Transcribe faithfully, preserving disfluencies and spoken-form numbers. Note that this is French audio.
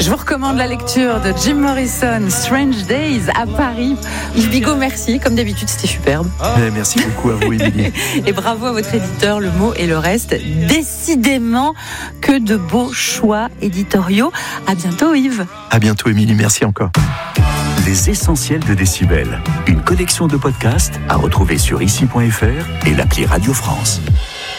Je vous recommande la lecture de Jim Morrison, Strange Days à Paris. Yves Bigot, merci. Comme d'habitude, c'était superbe. Mais merci beaucoup à vous, Émilie. Et bravo à votre éditeur, Le Mot et le Reste. Décidément que de beaux choix éditoriaux. À bientôt, Yves. À bientôt, Émilie. Merci encore. Les essentiels de Décibel. Une collection de podcasts à retrouver sur ici point f r et l'appli Radio France.